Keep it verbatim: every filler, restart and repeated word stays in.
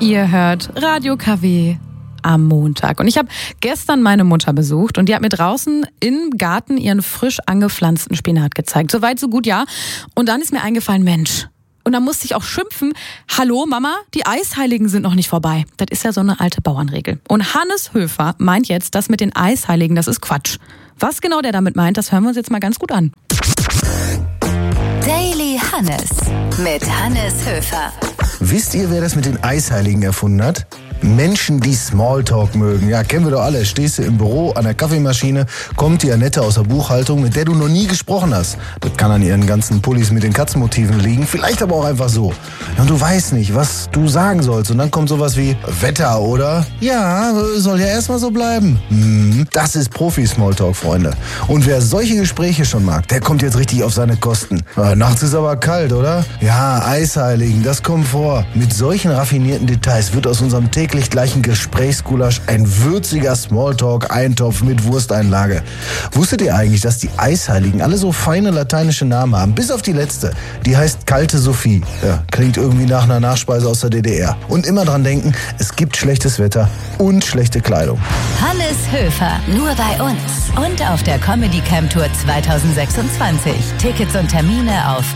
Ihr hört Radio K W am Montag. Und ich habe gestern meine Mutter besucht und die hat mir draußen im Garten ihren frisch angepflanzten Spinat gezeigt. So weit, so gut, ja. Und dann ist mir eingefallen, Mensch, und dann musste ich auch schimpfen, hallo Mama, die Eisheiligen sind noch nicht vorbei. Das ist ja so eine alte Bauernregel. Und Hannes Höfer meint jetzt, das mit den Eisheiligen, das ist Quatsch. Was genau der damit meint, das hören wir uns jetzt mal ganz gut an. Daily Hannes mit Hannes Höfer. Wisst ihr, wer das mit den Eisheiligen erfunden hat? Menschen, die Smalltalk mögen. Ja, kennen wir doch alle. Stehst du im Büro an der Kaffeemaschine, kommt die Annette aus der Buchhaltung, mit der du noch nie gesprochen hast. Das kann an ihren ganzen Pullis mit den Katzenmotiven liegen, vielleicht aber auch einfach so. Ja, und du weißt nicht, was du sagen sollst. Und dann kommt sowas wie Wetter, oder? Ja, soll ja erstmal so bleiben. Hm, das ist Profi-Smalltalk, Freunde. Und wer solche Gespräche schon mag, der kommt jetzt richtig auf seine Kosten. Äh, nachts ist aber kalt, oder? Ja, Eisheiligen, das kommt vor. Mit solchen raffinierten Details wird aus unserem täglichen gleichen Gesprächsgulasch ein würziger Smalltalk-Eintopf mit Wursteinlage. Wusstet ihr eigentlich, dass die Eisheiligen alle so feine lateinische Namen haben? Bis auf die letzte. Die heißt Kalte Sophie. Ja, klingt irgendwie nach einer Nachspeise aus der D D R. Und immer dran denken, es gibt schlechtes Wetter und schlechte Kleidung. Hannes Höfer, nur bei uns. Und auf der Comedy Camp Tour zwanzig sechsundzwanzig. Tickets und Termine auf